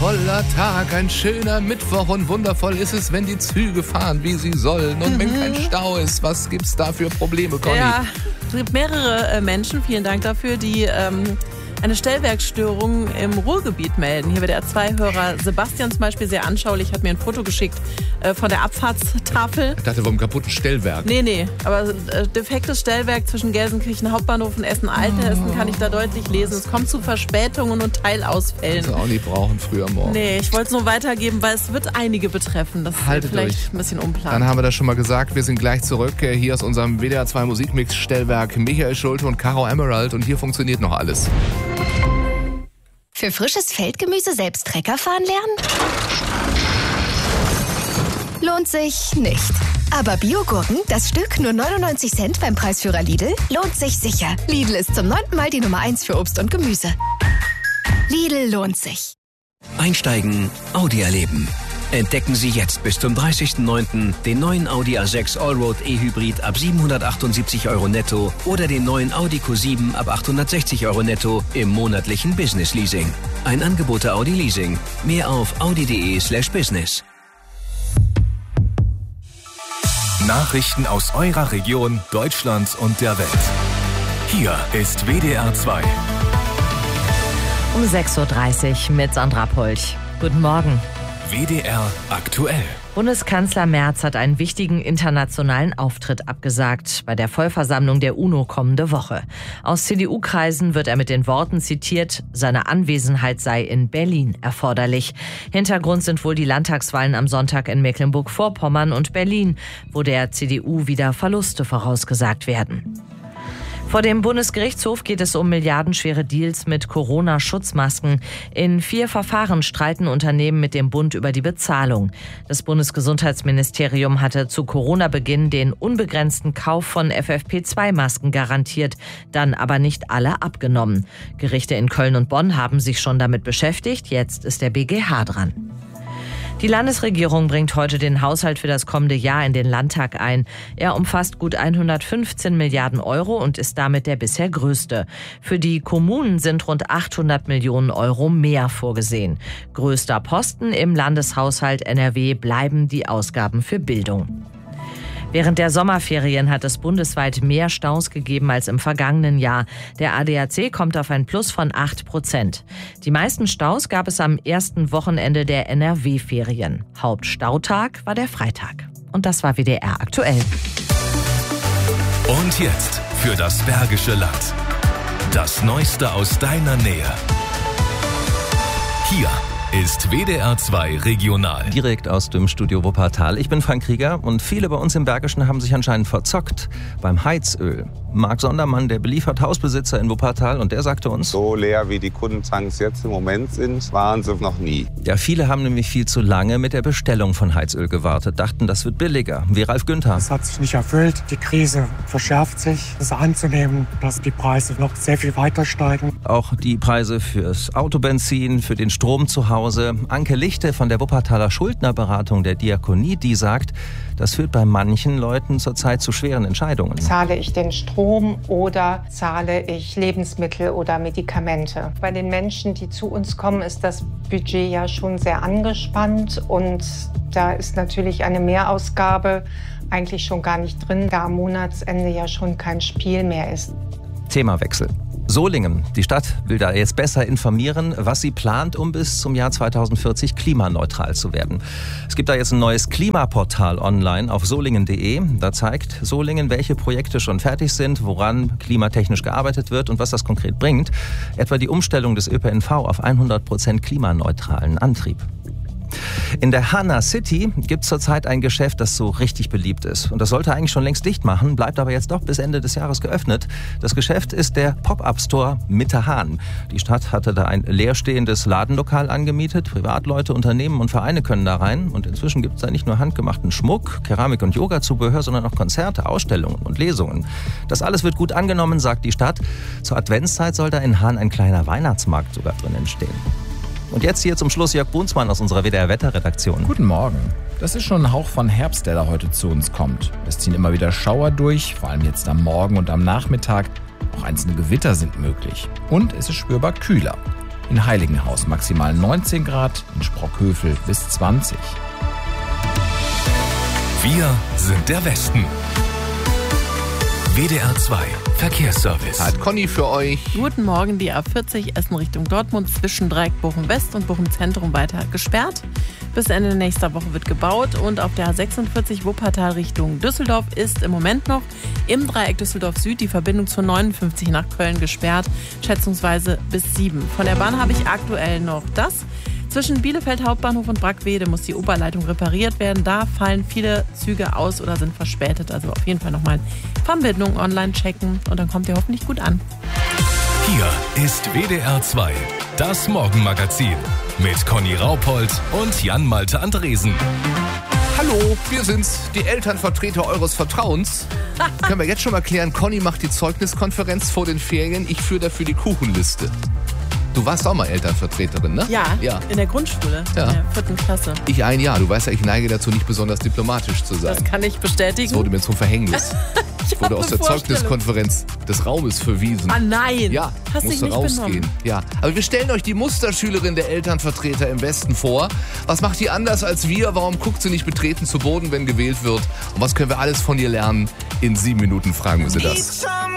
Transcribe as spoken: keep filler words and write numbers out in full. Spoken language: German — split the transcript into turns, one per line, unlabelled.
wundervoller Tag, ein schöner Mittwoch und wundervoll ist es, wenn die Züge fahren, wie sie sollen und mhm. wenn kein Stau ist. Was gibt's da für Probleme, Conny?
Ja, es gibt mehrere äh, Menschen, vielen Dank dafür, die ähm, eine Stellwerksstörung im Ruhrgebiet melden. Hier wird der R zwei Hörer Sebastian zum Beispiel sehr anschaulich, hat mir ein Foto geschickt äh, von der Abfahrtstafel.
Ich dachte, vom kaputten Stellwerk.
Nee, nee, aber äh, defektes Stellwerk zwischen Gelsenkirchen Hauptbahnhof und Essen-Altenessen oh. kann ich da deutlich lesen. Es kommt zu Verspätungen und Teilausfällen.
Das auch nicht brauchen früher morgen.
Nee, ich wollte es nur weitergeben, weil es wird einige betreffen. Das
Haltet
ist vielleicht
durch.
ein bisschen unplan.
Dann haben wir das schon mal gesagt. Wir sind gleich zurück hier aus unserem W D R zwei Musikmix-Stellwerk. Michael Schulte und Caro Emerald und hier funktioniert noch alles.
Für frisches Feldgemüse selbst Trecker fahren lernen? Lohnt sich nicht. Aber Biogurken, das Stück nur neunundneunzig Cent beim Preisführer Lidl, lohnt sich sicher. Lidl ist zum neunten Mal die Nummer eins für Obst und Gemüse. Lidl lohnt sich.
Einsteigen, Audi erleben. Entdecken Sie jetzt bis zum dreißigsten neunten den neuen Audi A sechs Allroad E-Hybrid ab siebenhundertachtundsiebzig Euro netto oder den neuen Audi Q sieben ab achthundertsechzig Euro netto im monatlichen Business Leasing. Ein Angebot der Audi Leasing. Mehr auf audi.de slash business.
Nachrichten aus eurer Region, Deutschland und der Welt. Hier ist W D R zwei.
Um sechs Uhr dreißig mit Sandra Pulch. Guten Morgen.
W D R aktuell.
Bundeskanzler Merz hat einen wichtigen internationalen Auftritt abgesagt bei der Vollversammlung der UNO kommende Woche. Aus C D U-Kreisen wird er mit den Worten zitiert, seine Anwesenheit sei in Berlin erforderlich. Hintergrund sind wohl die Landtagswahlen am Sonntag in Mecklenburg-Vorpommern und Berlin, wo der C D U wieder Verluste vorausgesagt werden. Vor dem Bundesgerichtshof geht es um milliardenschwere Deals mit Corona-Schutzmasken. In vier Verfahren streiten Unternehmen mit dem Bund über die Bezahlung. Das Bundesgesundheitsministerium hatte zu Corona-Beginn den unbegrenzten Kauf von F F P zwei Masken garantiert, dann aber nicht alle abgenommen. Gerichte in Köln und Bonn haben sich schon damit beschäftigt, jetzt ist der B G H dran. Die Landesregierung bringt heute den Haushalt für das kommende Jahr in den Landtag ein. Er umfasst gut hundertfünfzehn Milliarden Euro und ist damit der bisher größte. Für die Kommunen sind rund achthundert Millionen Euro mehr vorgesehen. Größter Posten im Landeshaushalt N R W bleiben die Ausgaben für Bildung. Während der Sommerferien hat es bundesweit mehr Staus gegeben als im vergangenen Jahr. Der A D A C kommt auf ein Plus von acht Prozent. Die meisten Staus gab es am ersten Wochenende der N R W-Ferien. Hauptstautag war der Freitag. Und das war W D R aktuell.
Und jetzt für das Bergische Land. Das Neueste aus deiner Nähe. Hier ist W D R zwei Regional.
Direkt aus dem Studio Wuppertal. Ich bin Frank Krieger und viele bei uns im Bergischen haben sich anscheinend verzockt beim Heizöl. Marc Sondermann, der beliefert Hausbesitzer in Wuppertal, und der sagte uns:
So leer wie die Kundentanks jetzt im Moment sind, waren sie noch nie.
Ja, viele haben nämlich viel zu lange mit der Bestellung von Heizöl gewartet, dachten, das wird billiger. Wie Ralf Günther.
Das hat sich nicht erfüllt. Die Krise verschärft sich. Es ist anzunehmen, dass die Preise noch sehr viel weiter steigen.
Auch die Preise fürs Autobenzin, für den Strom zu Hause. Anke Lichte von der Wuppertaler Schuldnerberatung der Diakonie, die sagt, das führt bei manchen Leuten zurzeit zu schweren Entscheidungen.
Zahle ich den Strom oder zahle ich Lebensmittel oder Medikamente? Bei den Menschen, die zu uns kommen, ist das Budget ja schon sehr angespannt und da ist natürlich eine Mehrausgabe eigentlich schon gar nicht drin, da am Monatsende ja schon kein Spiel mehr ist.
Themawechsel. Solingen, die Stadt will da jetzt besser informieren, was sie plant, um bis zum Jahr zweitausendvierzig klimaneutral zu werden. Es gibt da jetzt ein neues Klimaportal online auf solingen punkt de. Da zeigt Solingen, welche Projekte schon fertig sind, woran klimatechnisch gearbeitet wird und was das konkret bringt. Etwa die Umstellung des Ö P N V auf hundert Prozent klimaneutralen Antrieb. In der Hanna City gibt es zurzeit ein Geschäft, das so richtig beliebt ist. Und das sollte eigentlich schon längst dicht machen, bleibt aber jetzt doch bis Ende des Jahres geöffnet. Das Geschäft ist der Pop-Up-Store Mitte Hahn. Die Stadt hatte da ein leerstehendes Ladenlokal angemietet. Privatleute, Unternehmen und Vereine können da rein. Und inzwischen gibt es da nicht nur handgemachten Schmuck, Keramik und Yoga-Zubehör, sondern auch Konzerte, Ausstellungen und Lesungen. Das alles wird gut angenommen, sagt die Stadt. Zur Adventszeit soll da in Hahn ein kleiner Weihnachtsmarkt sogar drin entstehen. Und jetzt hier zum Schluss Jörg Brunsmann aus unserer W D R-Wetterredaktion.
Guten Morgen. Das ist schon ein Hauch von Herbst, der da heute zu uns kommt. Es ziehen immer wieder Schauer durch, vor allem jetzt am Morgen und am Nachmittag. Auch einzelne Gewitter sind möglich. Und es ist spürbar kühler. in Heiligenhaus maximal neunzehn Grad, in Sprockhövel bis zwanzig.
Wir sind der Westen. W D R zwei Verkehrsservice.
Hat Conny für euch.
Guten Morgen, die A vierzig Essen Richtung Dortmund zwischen Dreieck Bochum West und Bochum Zentrum weiter gesperrt. Bis Ende nächster Woche wird gebaut und auf der A sechsundvierzig Wuppertal Richtung Düsseldorf ist im Moment noch im Dreieck Düsseldorf Süd die Verbindung zur neunundfünfzig nach Köln gesperrt, schätzungsweise bis sieben. Von der Bahn habe ich aktuell noch das. Zwischen Bielefeld Hauptbahnhof und Brackwede muss die Oberleitung repariert werden. Da fallen viele Züge aus oder sind verspätet. Also auf jeden Fall nochmal Verbindung online checken und dann kommt ihr hoffentlich gut an.
Hier ist W D R zwei, das Morgenmagazin mit Conny Raupold und Jan-Malte Andresen.
Hallo, wir sind's, die Elternvertreter eures Vertrauens. Können wir jetzt schon mal klären, Conny macht die Zeugniskonferenz vor den Ferien, ich führe dafür die Kuchenliste. Du warst auch mal Elternvertreterin, ne?
Ja,
ja.
In der Grundschule,
ja.
In der vierten Klasse.
Ich ein Jahr. Du weißt ja, ich neige dazu, nicht besonders diplomatisch zu sein.
Das kann ich bestätigen.
Das wurde mir zum Verhängnis.
Ich
Ich wurde aus der Zeugniskonferenz des Raumes verwiesen.
Ah nein,
ja,
hast dich
musste
nicht
rausgehen.
benommen.
Ja, aber wir stellen euch die Musterschülerin der Elternvertreter im Westen vor. Was macht die anders als wir? Warum guckt sie nicht betreten zu Boden, wenn gewählt wird? Und was können wir alles von ihr lernen? In sieben Minuten fragen wir sie das.